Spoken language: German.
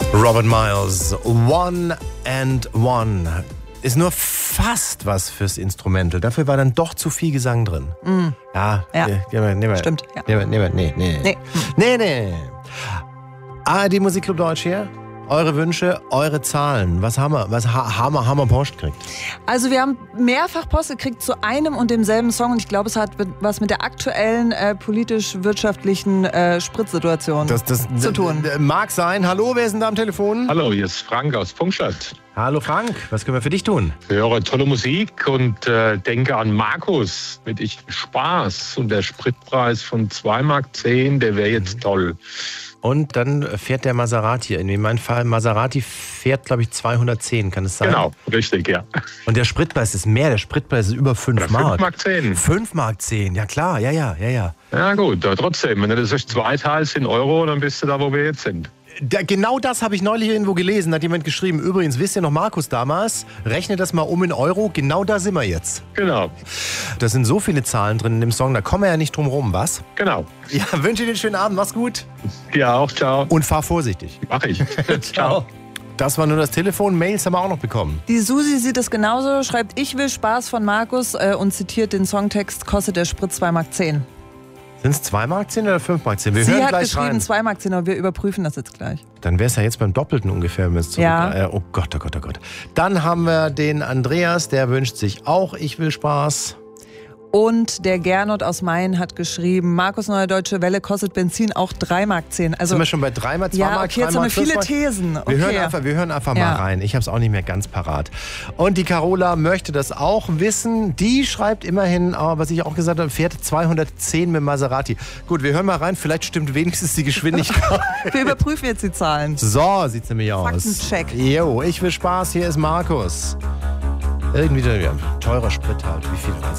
Robert Miles, One and One. Ist nur fast was fürs Instrumental. Dafür war dann doch zu viel Gesang drin. Ja. Stimmt. Ja. Nee. ARD Musikclub Deutsch hier. Eure Wünsche, eure Zahlen. Was haben wir Post gekriegt? Also wir haben mehrfach Post gekriegt zu einem und demselben Song und ich glaube, es hat was mit der aktuellen politisch-wirtschaftlichen Spritzsituation zu tun. Mag sein. Hallo, wer ist denn da am Telefon? Hallo, hier ist Frank aus Pfungstadt. Hallo Frank, was können wir für dich tun? Ich höre tolle Musik und denke an Markus mit Ich Spaß. Und der Spritpreis von 2,10 Mark, der wäre jetzt toll. Und dann fährt der Maserati. In meinem Fall, Maserati fährt, glaube ich, 210, kann es sein? Genau, richtig, ja. Und der Spritpreis ist mehr, der Spritpreis ist über 5 Mark. 5,10 Mark. 5,10 Mark, ja klar, ja. Ja gut, aber trotzdem, wenn du das durch 2 teilst in Euro, dann bist du da, wo wir jetzt sind. Genau das habe ich neulich irgendwo gelesen, hat jemand geschrieben. Übrigens, wisst ihr noch Markus damals? Rechne das mal um in Euro, genau da sind wir jetzt. Genau. Da sind so viele Zahlen drin in dem Song, da kommen wir ja nicht drum rum, was? Genau. Ja, wünsche dir einen schönen Abend, mach's gut. Ja, auch, ciao. Und fahr vorsichtig. Mach ich. Ciao. Das war nur das Telefon, Mails haben wir auch noch bekommen. Die Susi sieht es genauso, schreibt Ich will Spaß von Markus und zitiert den Songtext, kostet der Sprit 2,10 Mark. Sind es 2,10 Mark oder 5,10 Mark? Wir Sie hören hat gleich geschrieben rein. 2,10 Mark, aber wir überprüfen das jetzt gleich. Dann wäre es ja jetzt beim Doppelten ungefähr, wenn es zurück. Ja. Oh Gott. Dann haben wir den Andreas, der wünscht sich auch Ich will Spaß. Und der Gernot aus Main hat geschrieben, Markus Neue Deutsche Welle kostet Benzin auch 3,10 Mark. Also, sind wir schon bei 3 Mark, 2 ja, Mark, okay, jetzt haben wir viele Thesen. Okay. Wir hören einfach mal rein. Ich habe es auch nicht mehr ganz parat. Und die Carola möchte das auch wissen. Die schreibt immerhin, was ich auch gesagt habe, fährt 210 mit Maserati. Gut, wir hören mal rein. Vielleicht stimmt wenigstens die Geschwindigkeit. Wir überprüfen jetzt die Zahlen. So sieht's nämlich aus. Faktencheck. Jo, ich will Spaß. Hier ist Markus. Irgendwie teurer Sprit halt. Wie viel weiß